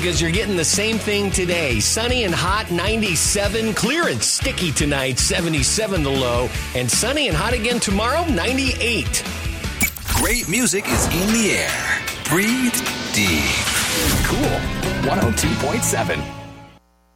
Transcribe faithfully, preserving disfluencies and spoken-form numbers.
because you're getting the same thing today. Sunny and hot, ninety-seven. Clear and sticky tonight, seventy-seven the low. And sunny and hot again tomorrow, ninety-eight. Great music is in the air. Breathe deep. Cool. one oh two point seven.